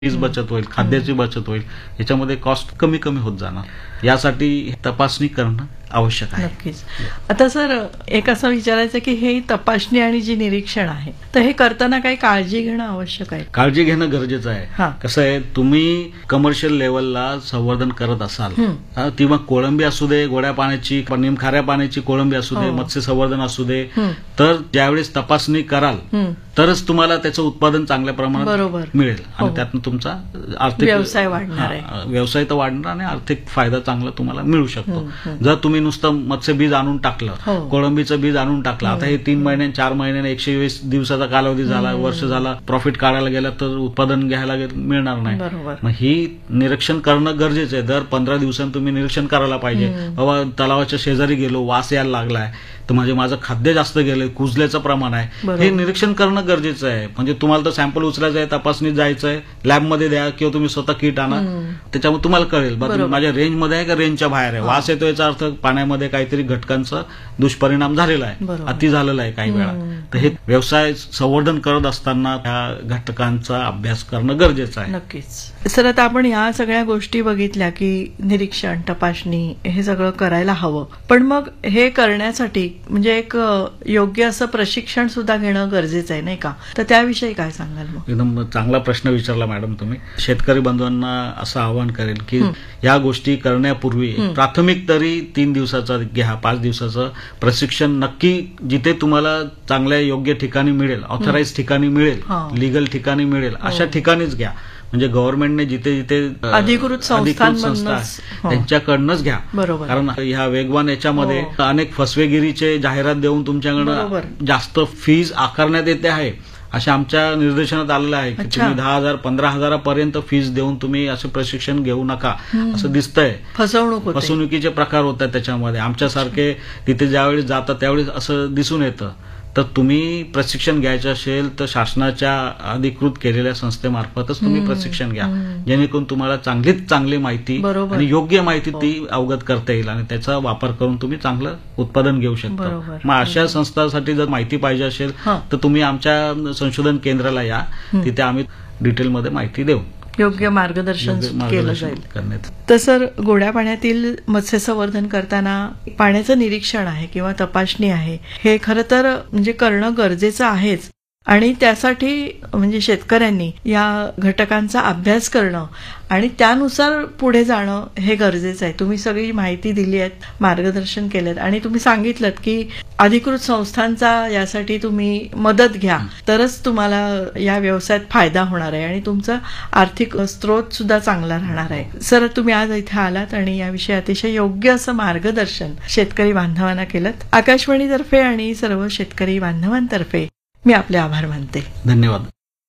वीज बचत होईल, खाद्याची बचत होईल, याच्यामध्ये कॉस्ट कमी कमी होत जाणार. यासाठी तपासणी करणं आवश्यक आहे. नक्कीच. आता सर एक असं विचारायचं की हे तपासणी आणि जे निरीक्षण आहे तर हे करताना काही काळजी घेणं आवश्यक आहे? काळजी घेणं गरजेचं आहे. कसं आहे, तुम्ही कमर्शियल लेवलला संवर्धन करत असाल किंवा कोळंबी असू दे, गोड्या पाण्याची, निमखाऱ्या पाण्याची कोळंबी असू दे, मत्स्य संवर्धन असू दे, तर ज्यावेळेस तपासणी कराल तरच तुम्हाला त्याचं उत्पादन चांगल्या प्रमाणात मिळेल आणि त्यातून तुमचा आर्थिक व्यवसाय वाढणार आहे. व्यवसाय तर वाढणार आणि आर्थिक फायदा चांगला तुम्हाला मिळू शकतो. जर तुम्ही नुसतं मत्स्य बीज आणून टाकलं, कोळंबीचं बीज आणून टाकलं, आता हे 3 महिन्यां 4 महिन्याने 120 दिवसाचा कालावधी झाला, वर्ष झाला, प्रॉफिट काढायला गेला तर उत्पादन घ्यायला मिळणार नाही. मग ही निरीक्षण करणं गरजेचं आहे. दर 15 दिवसांनी तुम्ही निरीक्षण करायला पाहिजे. बाबा तलावाच्या शेजारी गेलो, वास यायला लागलाय तर म्हणजे माझं खाद्य जास्त गेलंय, कुजल्याचं प्रमाण आहे, हे निरीक्षण करणं गरजेचं आहे. म्हणजे तुम्हाला तर सॅम्पल उचलायचं आहे, तपासणीत जायचं आहे, लॅबमध्ये द्या किंवा तुम्ही स्वतः किट आणा, त्याच्यामुळे तुम्हाला कळेल माझ्या रेंजमध्ये आहे का रेंजच्या बाहेर आहे. वास येतो याचा अर्थ पाण्यामध्ये काहीतरी घटकांचा दुष्परिणाम झालेला आहे, अति झालेला आहे काही वेळा. तर हे व्यवसाय संवर्धन करत असताना त्या घटकांचा अभ्यास करणं गरजेचं आहे. नक्कीच. सर आता आपण या सगळ्या गोष्टी बघितल्या की निरीक्षण, तपासणी हे सगळं करायला हवं, पण मग हे करण्यासाठी म्हणजे एक योग्य असं प्रशिक्षण सुद्धा घेणं गरजेचं आहे, नाही का? तर त्याविषयी काय सांगाल मग? एकदम चांगला प्रश्न विचारला मॅडम तुम्ही. शेतकरी बंधूंना असं आवाहन करेल की या गोष्टी करण्यापूर्वी प्राथमिक तरी 3 दिवसाचं घ्या, 5 दिवसाचं प्रशिक्षण नक्की जिथे तुम्हाला चांगल्या योग्य ठिकाणी मिळेल, ऑथराइज ठिकाणी मिळेल, लिगल ठिकाणी मिळेल, अशा ठिकाणीच घ्या. म्हणजे गव्हर्नमेंटने जिथे जिथे अधिकृत संस्था त्यांच्याकडनंच घ्या. कारण ह्या वेगवान याच्यामध्ये अनेक फसवेगिरीचे जाहिरात देऊन तुमच्याकडनं जास्त फीज आकारण्यात येते आहे, अशा आमच्या निर्देशनात आलेलं आहे की तुम्ही 10,000 15,000 फीज देऊन तुम्ही असं प्रशिक्षण घेऊ नका, असं दिसतंय. फसवणुकीचे प्रकार होतात त्याच्यामध्ये. आमच्यासारखे तिथे ज्यावेळी जातात त्यावेळी असं दिसून येतं. तर तुम्ही प्रशिक्षण घ्यायचं असेल तर शासनाच्या अधिकृत केलेल्या संस्थेमार्फतच तुम्ही प्रशिक्षण घ्या, जेणेकरून तुम्हाला चांगलीच चांगली माहिती आणि योग्य माहिती ती अवगत करता येईल आणि त्याचा वापर करून तुम्ही चांगलं उत्पादन घेऊ शकता. मग अशा संस्थांसाठी जर माहिती पाहिजे असेल तर तुम्ही आमच्या संशोधन केंद्राला या, तिथे आम्ही डिटेलमध्ये माहिती देऊ, योग्य मार्गदर्शन केलं जाईल. तर सर गोड्या पाण्यातील मत्स्य संवर्धन करताना पाण्याचं निरीक्षण आहे किंवा तपासणी आहे हे खरं तर म्हणजे करणं गरजेचं आहेच आणि त्यासाठी म्हणजे शेतकऱ्यांनी या घटकांचा अभ्यास करणं आणि त्यानुसार पुढे जाणं हे गरजेचं आहे. तुम्ही सगळी माहिती दिली आहे, मार्गदर्शन केलं आणि तुम्ही सांगितलं की अधिकृत संस्थांचा यासाठी तुम्ही मदत घ्या, तरच तुम्हाला या व्यवसायात फायदा होणार आहे आणि तुमचा आर्थिक स्रोत सुद्धा चांगला राहणार आहे. सर तुम्ही आज इथे आलात आणि याविषयी अतिशय योग्य असं मार्गदर्शन शेतकरी बांधवांना केलं. आकाशवाणीतर्फे आणि सर्व शेतकरी बांधवांतर्फे मी आपले आभार मानते. धन्यवाद.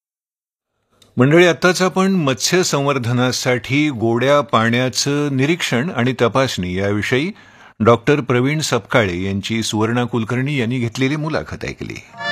मंडळी, आत्ताच आपण मत्स्य संवर्धनासाठी गोड्या पाण्याचं निरीक्षण आणि तपासणी याविषयी डॉक्टर प्रवीण सपकाळे यांची सुवर्णा कुलकर्णी यांनी घेतलेली मुलाखत ऐकली.